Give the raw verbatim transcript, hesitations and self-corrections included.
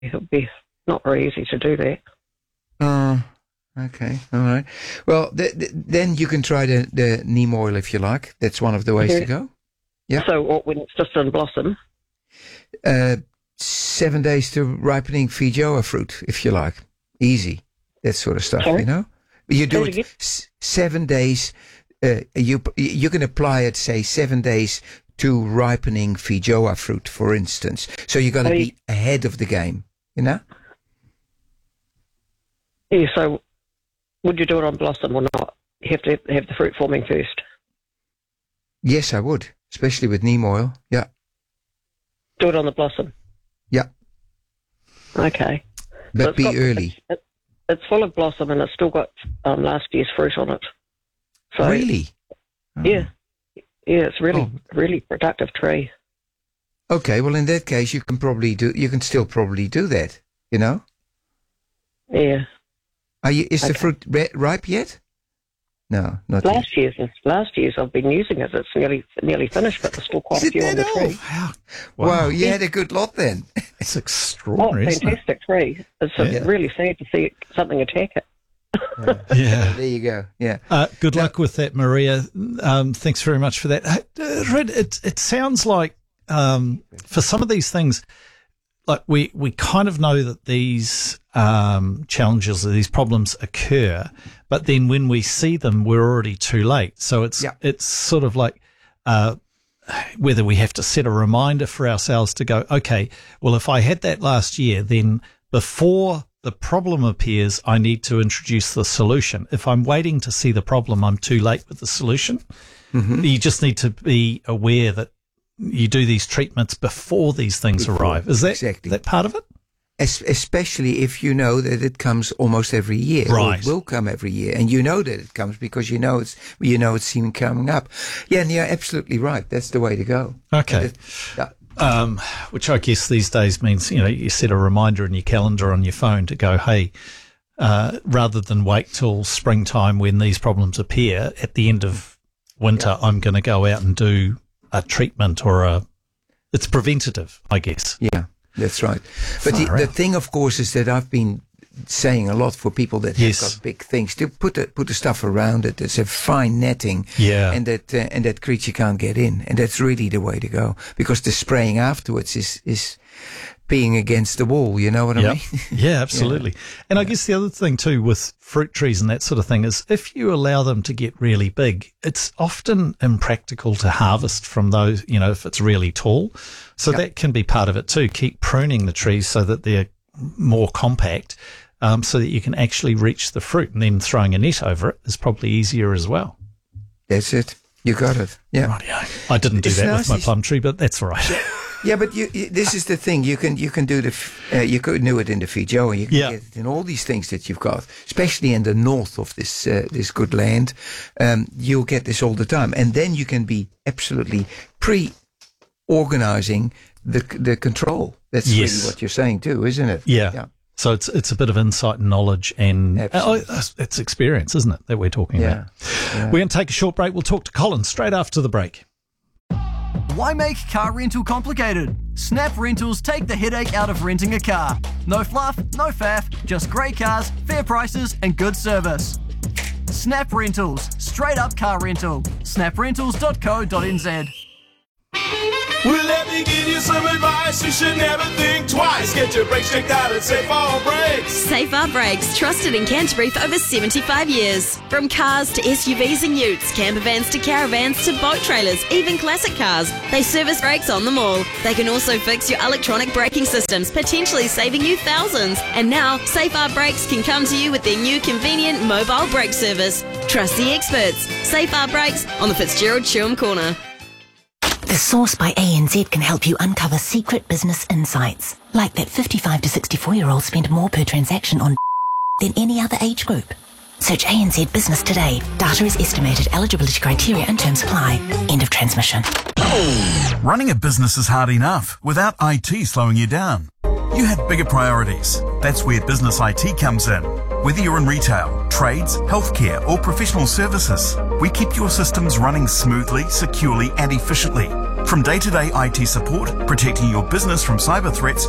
It would be not very easy to do that. Oh, okay, all right. Well, th- th- then you can try the, the neem oil if you like. That's one of the ways Yeah. to go. Yeah. So what, when it's just in blossom? Uh, seven days to ripening Feijoa fruit, if you like. Easy. That sort of stuff, Sorry? you know? You do Say it it again? s- seven days. Uh, you you can apply it, say, seven days to ripening Feijoa fruit, for instance. So you're going to Oh, you- be ahead of the game, you know? Yeah, so would you do it on blossom or not? You have to have the fruit forming first. Yes, I would, especially with neem oil. Yeah, Do it on the blossom. yeah. Okay. But it's be got- early. It's, it, it's full of blossom and it's still got um, last year's fruit on it. So, Really? Oh. Yeah. Yeah, it's really, Oh. really productive tree. Okay, well, in that case, you can probably do. You can still probably do that. You know? Yeah. Are you? Is the Okay. fruit ri- ripe yet? No, not yet. Last year's, last year's I've been using it. It's nearly nearly finished, but there's still quite Is a it few on the that tree. old? Wow. Wow, you had a good lot then. It's Oh, extraordinary, isn't it? fantastic tree. It's uh, Yeah. really sad to see something attack it. Yeah. There you go. Yeah. Uh, good luck with that, Maria. Um, thanks very much for that. Uh, Red, it, it sounds like um, for some of these things, like we, we kind of know that these um, challenges or these problems occur, but then when we see them, we're already too late. So it's Yeah. it's sort of like uh, whether we have to set a reminder for ourselves to go, okay, well, if I had that last year, then before the problem appears, I need to introduce the solution. If I'm waiting to see the problem, I'm too late with the solution. Mm-hmm. You just need to be aware that you do these treatments before these things Before, arrive. Is that exactly. that part of it? Es- especially if you know that it comes almost every year, or Right. it will come every year, and you know that it comes because you know it's you know it's seen coming up. Yeah, and you're absolutely right. That's the way to go. Okay. And it- yeah. Um, which I guess these days means, you know, you set a reminder in your calendar on your phone to go, hey, uh, rather than wait till springtime when these problems appear, at the end of winter, I'm going to go out and do a treatment or a, it's preventative, I guess. Yeah, that's right. But the, Far the out. thing, of course, is that I've been saying a lot for people that have Yes. got big things to put the, put the stuff around it. There's a fine netting, Yeah. and that uh, and that creature can't get in, and that's really the way to go, because the spraying afterwards is is being against the wall. You know what I Yep. mean? Yeah, absolutely. And I guess the other thing too with fruit trees and that sort of thing is if you allow them to get really big, it's often impractical to harvest from those, you know, if it's really tall. So Yep. that can be part of it too. Keep pruning the trees so that they're more compact, um, so that you can actually reach the fruit, and then throwing a net over it is probably easier as well. That's it. You got it. Yeah. Rightio. I didn't do It's that nice with my is- plum tree, but that's all right. Yeah, but you, you, this is the thing. You can you can do the f- uh, you could do it in the Feijoa. You can Yeah. get it in all these things that you've got, especially in the north of this uh, this good land. Um, you'll get this all the time, and then you can be absolutely pre-organizing the the control. That's Yes. really what you're saying too, isn't it? Yeah. Yeah. So it's it's a bit of insight and knowledge, and uh, Absolutely. oh, it's experience, isn't it, that we're talking Yeah. about? We're going to take a short break. We'll talk to Colin straight after the break. Why make car rental complicated? Snap Rentals take the headache out of renting a car. No fluff, no faff, just great cars, fair prices and good service. Snap Rentals, straight up car rental. snap rentals dot co dot n z. Well, let me give you some advice. You should never think twice. Get your brakes checked out at Safe All Brakes. Safe Our Brakes, trusted in Canterbury for over seventy-five years. From cars to S U Vs and utes, camper vans to caravans to boat trailers, even classic cars, they service brakes on them all. They can also fix your electronic braking systems, potentially saving you thousands. And now, Safe Our Brakes can come to you with their new convenient mobile brake service. Trust the experts. Safe Our Brakes on the Fitzgerald Chewham Corner. The Source by A N Z can help you uncover secret business insights, like that fifty-five to sixty-four-year-olds spend more per transaction on than any other age group. Search A N Z Business today. Data is estimated. Eligibility criteria and terms apply. End of transmission. Running a business is hard enough without I T slowing you down. You have bigger priorities. That's where business I T comes in. Whether you're in retail, trades, healthcare or professional services, we keep your systems running smoothly, securely and efficiently. From day-to-day I T support, protecting your business from cyber threats,